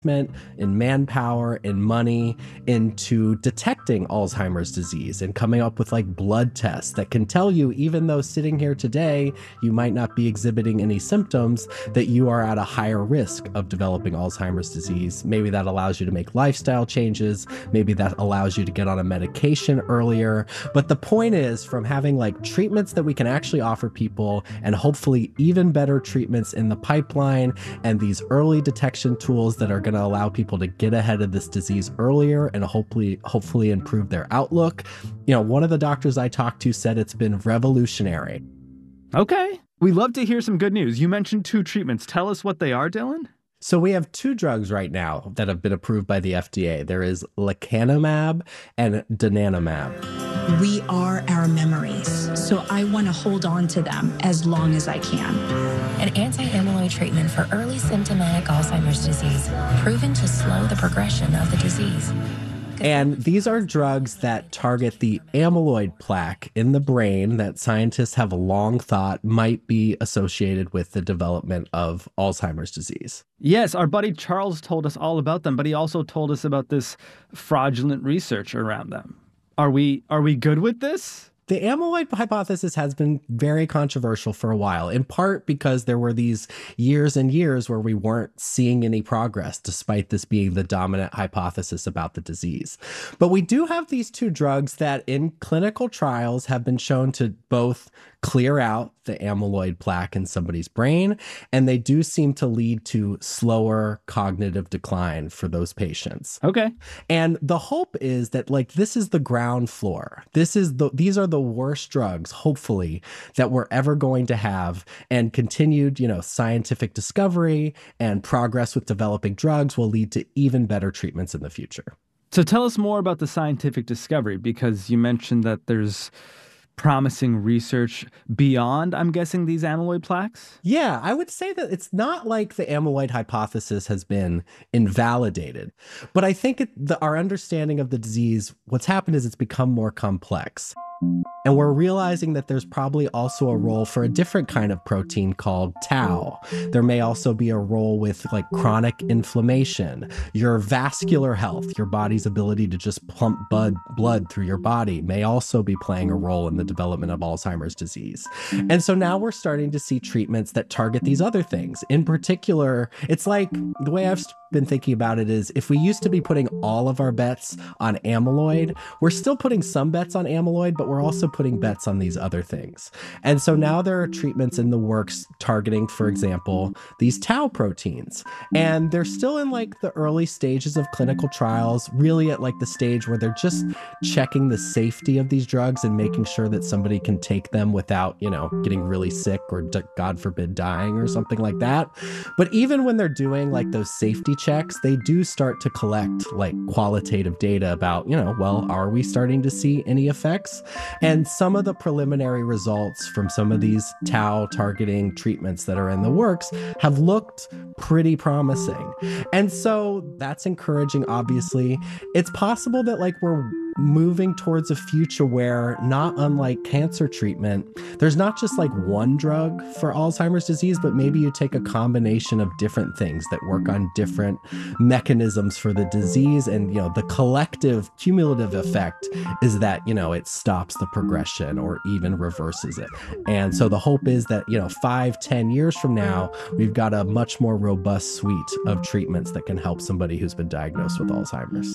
in manpower, in money, into detecting Alzheimer's disease and coming up with like blood tests that can tell you, even though sitting here today, you might not be exhibiting any symptoms, that you are at a higher risk of developing Alzheimer's disease. Maybe that allows you to make lifestyle changes. Maybe that allows you to get on a medication earlier. But the point is, from having like treatments that we can actually offer people, and hopefully even better treatments in the pipeline, and these early detection tools that are going to allow people to get ahead of this disease earlier and hopefully improve their outlook. You know, one of the doctors I talked to said it's been revolutionary. Okay. We love to hear some good news. You mentioned 2 treatments. Tell us what they are, Dylan. So we have 2 drugs right now that have been approved by the FDA. There is lecanemab and donanemab. We are our memories, so I want to hold on to them as long as I can. An anti-amyloid treatment for early symptomatic Alzheimer's disease, proven to slow the progression of the disease. And these are drugs that target the amyloid plaque in the brain that scientists have long thought might be associated with the development of Alzheimer's disease. Yes, our buddy Charles told us all about them, but he also told us about this fraudulent research around them. Are we good with this? The amyloid hypothesis has been very controversial for a while, in part because there were these years and years where we weren't seeing any progress, despite this being the dominant hypothesis about the disease. But we do have these 2 drugs that in clinical trials have been shown to both clear out the amyloid plaque in somebody's brain, and they do seem to lead to slower cognitive decline for those patients. Okay. And the hope is that like this is the ground floor. These are the worst drugs, hopefully, that we're ever going to have, and continued, scientific discovery and progress with developing drugs will lead to even better treatments in the future. So tell us more about the scientific discovery, because you mentioned that there's promising research beyond, I'm guessing, these amyloid plaques? Yeah, I would say that it's not like the amyloid hypothesis has been invalidated, but I think our understanding of the disease, what's happened is it's become more complex. And we're realizing that there's probably also a role for a different kind of protein called tau. There may also be a role with like chronic inflammation. Your vascular health, your body's ability to just pump blood through your body, may also be playing a role in the development of Alzheimer's disease. And so now we're starting to see treatments that target these other things. In particular, it's like the way I've been thinking about it is, if we used to be putting all of our bets on amyloid, we're still putting some bets on amyloid, but we're also putting bets on these other things. And so now there are treatments in the works targeting, for example, these tau proteins. And they're still in like the early stages of clinical trials, really at like the stage where they're just checking the safety of these drugs and making sure that somebody can take them without, getting really sick or God forbid dying or something like that. But even when they're doing like those safety checks, they do start to collect like qualitative data about, are we starting to see any effects? And some of the preliminary results from some of these tau targeting treatments that are in the works have looked pretty promising. And so that's encouraging, obviously. It's possible that like we're moving towards a future where, not unlike cancer treatment, there's not just like one drug for Alzheimer's disease, but maybe you take a combination of different things that work on different mechanisms for the disease. And, the collective cumulative effect is that, it stops the progression or even reverses it. And so the hope is that, 5-10 years from now, we've got a much more robust suite of treatments that can help somebody who's been diagnosed with Alzheimer's.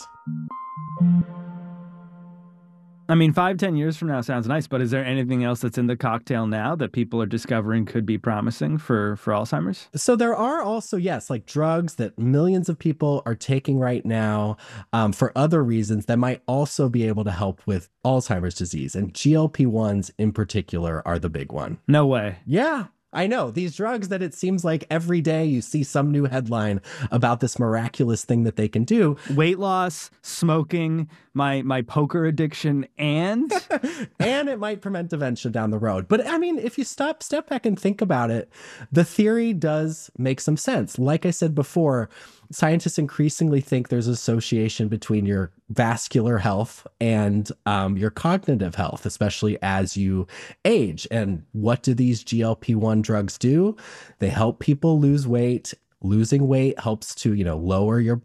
I mean, 5-10 years from now sounds nice, but is there anything else that's in the cocktail now that people are discovering could be promising for Alzheimer's? So there are also, yes, like drugs that millions of people are taking right now for other reasons that might also be able to help with Alzheimer's disease. And GLP-1s in particular are the big one. No way. Yeah. I know, these drugs that it seems like every day you see some new headline about this miraculous thing that they can do. Weight loss, smoking, my poker addiction, and and it might prevent dementia down the road. But I mean, if you step back and think about it, the theory does make some sense. Like I said before, scientists increasingly think there's association between your vascular health and your cognitive health, especially as you age. And what do these GLP-1 drugs do? They help people lose weight Losing weight helps to, lower your